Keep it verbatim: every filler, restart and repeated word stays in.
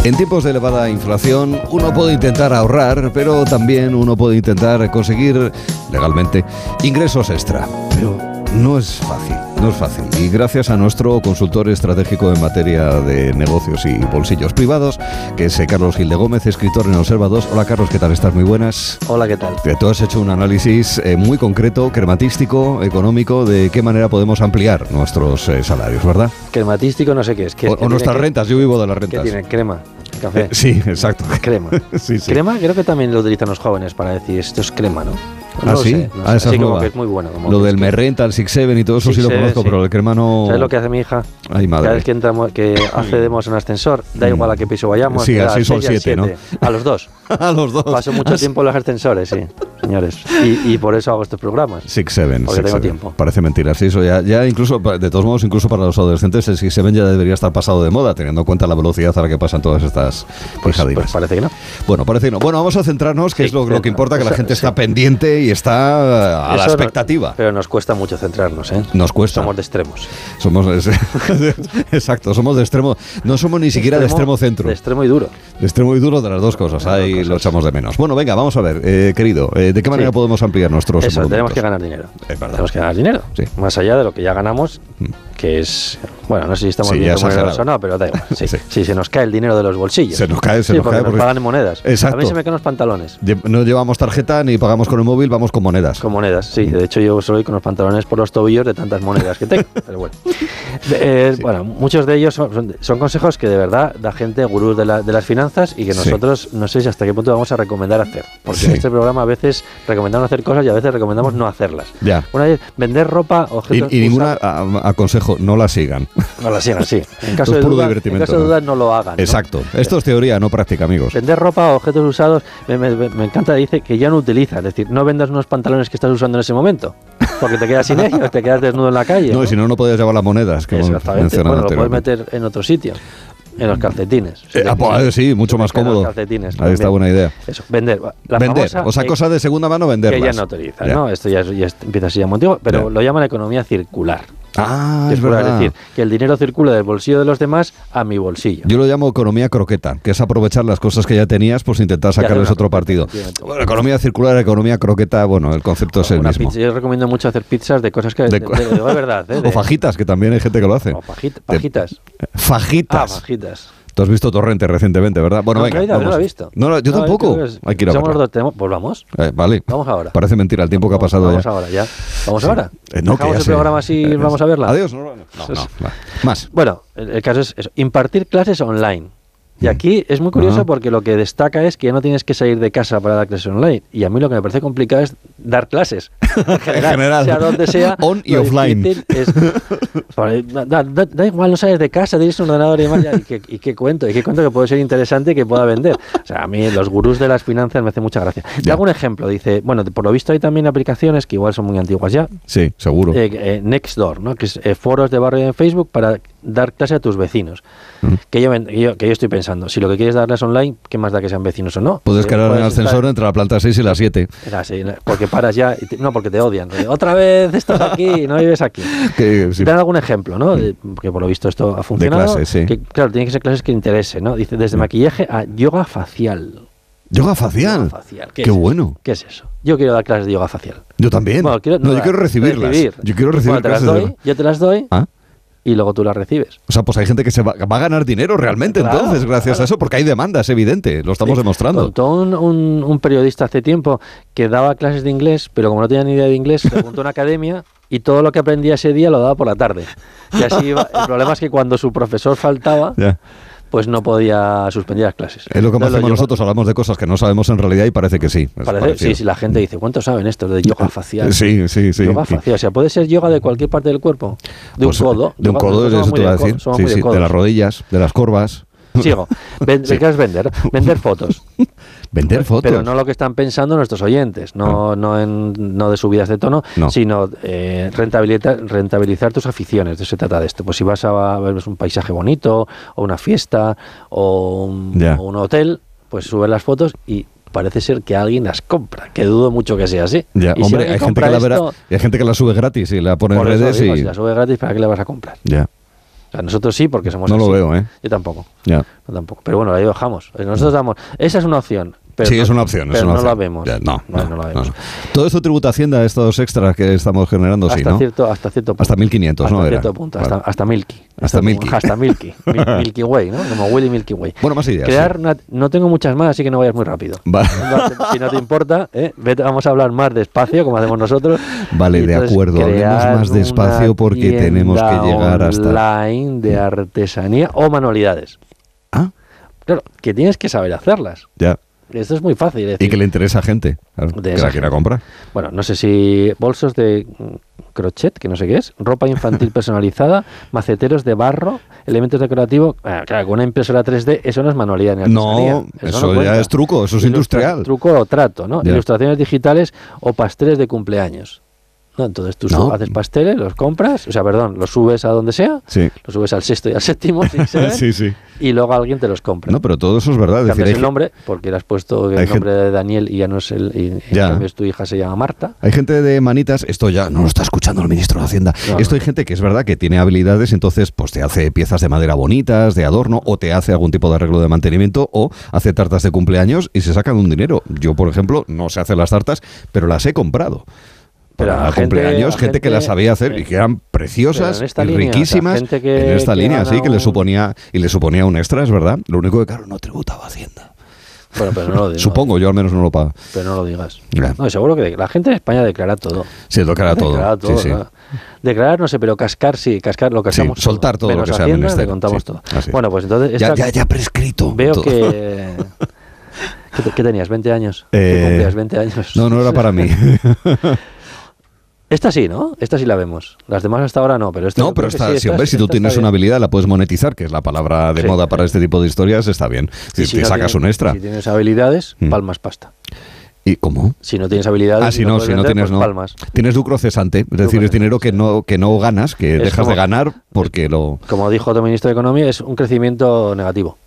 En tiempos de elevada inflación, uno puede intentar ahorrar, pero también uno puede intentar conseguir legalmente ingresos extra. Pero no es fácil, no es fácil. Y gracias a nuestro consultor estratégico en materia de negocios y bolsillos privados, que es Carlos Gil de Gómez, escritor en Observador. Hola Carlos, ¿qué tal? ¿Estás muy buenas? Hola, ¿qué tal? Tú has hecho un análisis eh, muy concreto, crematístico, económico, de qué manera podemos ampliar nuestros eh, salarios, ¿verdad? Crematístico no sé qué es. ¿Qué, o qué o nuestras que, rentas, yo vivo de las rentas. ¿Qué tiene? Crema, café. Eh, sí, exacto. Crema. sí, sí. Crema creo que también lo utilizan los jóvenes para decir esto es crema, ¿no? No ¿Ah, lo sí? sé, no Ah, sé. esa Así es como nueva. que es muy bueno. Como Lo que del es que- Me Renta, el Six Seven y todo eso sí lo Six Seven, conozco, sí. pero el crema no... ¿Sabes lo que hace mi hija? Ay, madre. Cada vez que entramos, que accedemos a un ascensor, da igual a qué piso vayamos. Sí, le al da seis o al seis y siete, ¿no? A los dos. A los dos. Paso mucho Ah, sí. tiempo en los ascensores, sí, señores. Y, y por eso hago estos programas. Six Seven, Porque Six tengo Seven. tiempo. Parece mentira, sí, eso ya, ya incluso, de todos modos, incluso para los adolescentes, el Six Seven ya debería estar pasado de moda, teniendo en cuenta la velocidad a la que pasan todas estas Pues, pijadinas. pues parece que no. Bueno, parece que no. Bueno, vamos a centrarnos, que Sí, es lo, lo que importa, que la eso- gente sí. está pendiente y está a la Eso no- expectativa. pero nos cuesta mucho centrarnos, ¿eh? Nos cuesta. Somos de extremos. Somos, es- exacto, somos de extremo, no somos ni siquiera de extremo centro. De extremo y duro. De extremo y duro, de las dos cosas, De las dos ahí cosas. lo echamos de menos. Bueno, venga, vamos a ver, eh, querido, eh, ¿de qué manera Sí. podemos ampliar nuestros Eso, tenemos emolumentos? que ganar dinero. Es verdad. Tenemos que ganar dinero. Sí. Más allá de lo que ya ganamos, que es... Bueno, no sé si estamos Sí, bien ya remunerados exagerado. o no, pero da igual. Sí, Sí. sí, se nos cae el dinero de los bolsillos. Se nos cae, se sí, nos porque cae nos porque- pagan en monedas. Exacto. A mí se me caen los pantalones. Lle- No llevamos tarjeta ni pagamos con el móvil, vamos con monedas. Con monedas, sí. De hecho, yo soy con los pantalones por los tobillos de tantas monedas que tengo. Pero bueno. Eh, Sí. Bueno, muchos de ellos son, son- son consejos que de verdad da gente gurús de, la- de las finanzas y que Sí. nosotros no sé si hasta qué punto vamos a recomendar hacer. Porque Sí. en este programa a veces recomendamos hacer cosas y a veces recomendamos no hacerlas. Ya. Una vez, vender ropa, Y, objetos y ninguna usados- a- aconsejo, no la sigan. No la sigan, sí. En caso, Es de puro duda, en divertimento, caso de ¿no? dudas no lo hagan. ¿no? Exacto. Esto es teoría, no práctica, amigos. Vender ropa o objetos usados, me, me- me encanta, dice que ya no utiliza. Es decir, no vendas unos pantalones que estás usando en ese momento, porque te quedas sin ellos, te quedas desnudo en la calle. No, y si no, no podías llevar las monedas, que hemos Exactamente. mencionado Bueno, lo puedes anteriormente. meter en otro sitio, en los calcetines. Si Eh, te ah, pues, quieres- sí, mucho si te más quedan cómodo. los calcetines, Ahí está también. buena idea. Eso, vender. La Vender, famosa o sea, que- cosas de segunda mano, venderlas. que ya no utilizas, Ya. ¿no? Esto ya, es- ya es- empieza a ser ya motivo, pero Ya. lo llaman economía circular. Ah, es Circular, verdad. es decir, que el dinero circula del bolsillo de los demás a mi bolsillo. Yo lo llamo economía croqueta, que es aprovechar las cosas que ya tenías, pues intentar hacer sacarles una otro croqueta, partido. efectivamente. Bueno, economía circular, economía croqueta, bueno, el concepto es el Una mismo. pizza, yo recomiendo mucho hacer pizzas de cosas que... De De, co- de- de- de verdad, ¿eh? De- O fajitas, que también hay gente que lo hace. o fajit- fajitas. Ah, Fajitas. fajitas. Tú has visto Torrente recientemente, ¿verdad? Bueno, No, venga, no, he ido, vamos. no lo he visto. No, no, yo No, tampoco. creo que es- Hay que ir a somos verla. los dos, tenemos- pues vamos. Eh, vale. Vamos ahora. Parece mentira el tiempo que ha Vamos- pasado vamos ya. ahora, ya. Vamos Sí. ahora. Eh, no, que Dejamos ya el sé. programa así y Eh, vamos a verla. Adiós. No, no, no, no, va. Más. Bueno, el, el caso es eso, impartir clases online. Y aquí es muy curioso Ah. porque lo que destaca es que ya no tienes que salir de casa para dar clases online. Y a mí lo que me parece complicado es dar clases. En general. general. Sea donde sea. On y lo offline. difícil es- da, da- da- da igual, no sales de casa, tienes un ordenador y demás. ya, ¿Y qué, y qué cuento? ¿Y qué cuento que puede ser interesante y que pueda vender? O sea, a mí los gurús de las finanzas me hacen mucha gracia. Te Ya. hago un ejemplo. Dice, bueno, por lo visto hay también aplicaciones que igual son muy antiguas ya. Sí, seguro. Eh, eh, Nextdoor, ¿no? Que es eh, foros de barrio en Facebook para dar clase a tus vecinos. Mm. Que, yo, que, yo, que yo estoy pensando, si lo que quieres darles online, ¿qué más da que sean vecinos o no? Puedes Eh, quedar en el puedes estar- ascensor entre la planta seis y la siete. Era así, porque paras ya, y te- no, porque te odian. Eh, Otra vez estás aquí y no vives aquí. Que, sí. Dan algún ejemplo, ¿no? De- porque por lo visto esto ha funcionado. clases, sí. Que, claro, tienen que ser clases que interesen, ¿no? Dice, desde Mm. maquillaje a yoga facial. Yoga facial. Yoga facial. ¿Qué Qué es eso? bueno. ¿Qué es eso? Yo quiero dar clases de yoga facial. Yo también. Bueno, quiero- no, yo no, quiero recibirlas. recibir. Yo quiero recibir Bueno, te las clases de doy, yoga. yo te las doy Ah. y luego tú las recibes. O sea, pues hay gente que se va, va a ganar dinero realmente Claro, entonces, gracias claro. a eso, porque hay demanda, es evidente, lo estamos Sí. demostrando. Contó un, un- un periodista hace tiempo que daba clases de inglés, pero como no tenía ni idea de inglés, se apuntó a una academia y todo lo que aprendía ese día lo daba por la tarde. Y así iba. El problema es que cuando su profesor faltaba, Ya. pues no podía suspender las clases. Es lo que Entonces, hacemos yoga- nosotros, hablamos de cosas que no sabemos en realidad y parece que sí. es Parece, parecido. sí, sí, la gente dice, ¿cuántos saben esto de yoga facial? Sí, sí, sí. Yoga facial, o sea, puede ser yoga de cualquier parte del cuerpo. De Pues, un codo. De un Yoga- codo, nosotros eso somos te muy iba a de codo, decir. somos Sí, muy de sí, de codos. las rodillas, de las corvas. Sigo. Ven, Sí. ¿Qué es vender? Vender fotos. Vender fotos. Pero no lo que están pensando nuestros oyentes, no, no, en, no de subidas de tono, No. sino eh, rentabilizar, rentabilizar tus aficiones. De eso se trata de esto. Pues si vas a ver un paisaje bonito, o una fiesta, o un, Ya. o un hotel, pues subes las fotos y parece ser que alguien las compra, que dudo mucho que sea así. Ya, Y si hombre, alguien hay gente, compra que la verá, esto, y hay gente que la sube gratis y la pone en por eso redes digo, y... si la sube gratis, ¿para qué le vas a comprar? Ya. sea, nosotros sí, porque somos No así. lo veo, ¿eh? Yo tampoco. Ya. Yo tampoco. Pero bueno, ahí bajamos. Nosotros damos... Esa es una opción. Pero sí, no, es una opción. Pero es una no opción. la vemos. Ya, no, no, no, no la no, vemos. no. Todo esto tributa Hacienda, estos extras que estamos generando, Hasta sí, ¿no? cierto, hasta cierto punto. Hasta mil quinientos, ¿no? Hasta Era. cierto punto. Vale. Hasta, hasta Milky. Hasta Milky. Hasta Milky. Mil- Milky Way, ¿no? Como Willy Milky Way. Bueno, más ideas. Crear sí. una- no tengo muchas más, así que no vayas muy rápido. Vale. Si no te importa, ¿eh? Vete, vamos a hablar más despacio, como hacemos nosotros. Vale, Y de entonces acuerdo. Hablemos crear más despacio una porque tenemos que tienda llegar hasta... online de artesanía o manualidades. Ah, Claro, que tienes que saber hacerlas. ya. Esto es muy fácil. es Y decir, que le interesa a gente, claro, De que esa la quiera gente. comprar. Bueno, no sé si bolsos de mm, crochet, que no sé qué es, ropa infantil personalizada, maceteros de barro, elementos decorativos. Ah, claro, con una impresora tres D, eso no es manualidad ni artesanía. No, eso, no ya cuenta. es truco, eso es Ilustra- industrial. Truco o trato, ¿no? Ya. Ilustraciones digitales o pasteles de cumpleaños. ¿No? Entonces tú No. su- haces pasteles, los compras, o sea, perdón, los subes a donde sea, Sí, los subes al sexto y al séptimo, si se ven, sí, sí. y luego alguien te los compra. No, pero todo eso es verdad. Es decir, Cambias hay, el nombre, porque le has puesto el hay nombre de Daniel y ya no es el. Y, en Ya. cambio tu hija se llama Marta. hay gente de manitas, esto ya no lo está escuchando el ministro de Hacienda. No, esto no. hay gente que es verdad que tiene habilidades, entonces pues te hace piezas de madera bonitas, de adorno, o te hace algún tipo de arreglo de mantenimiento, o hace tartas de cumpleaños y se sacan un dinero. Yo, por ejemplo, no sé hacer las tartas, pero las he comprado. Pero Para a gente- cumpleaños, a gente, que gente- las sabía hacer y que eran Pero preciosas en esta y línea, o sea, riquísimas. gente que- en esta que línea, gana sí, que le un- suponía y le suponía un extra, es verdad. Lo único que, claro, no tributaba Hacienda. Bueno, pero no lo digas. Supongo, yo al menos no lo pago. Pero no lo digas. Ya. No, seguro que la gente en España declara todo. Sí, tocará todo. Declarar todo. Sí, sí. ¿no? Declarar, no sé, pero cascar sí, cascar lo cascamos. Sí, soltar todo lo Menos que sea Hacienda, menester. le contamos Sí, todo. así. Bueno, pues entonces. Ya, esta- ya, ya prescrito. Veo todo. que. ¿Qué, te- qué tenías? ¿veinte años? Eh, ¿Qué cumplías? ¿veinte años? No, no era para mí. Esta sí, ¿no? Esta sí la vemos. Las demás hasta ahora no, pero esta No, yo pero creo que está, sí, si, esta- hombre, si tú esta tienes está una bien. habilidad, la puedes monetizar, que es la palabra de Sí. moda para este tipo de historias, está bien. Si Y si te no sacas tienes- un extra. Si tienes habilidades, Mm. palmas pasta. ¿Y cómo? Si no tienes habilidades, Ah, si y no, puedes si no vender, tienes, pues no. palmas. Tienes lucro cesante, es decir, Lucro es dinero que cesante, no, que no ganas, que Es dejas como- de ganar porque lo... Como dijo otro ministro de Economía, es un crecimiento negativo.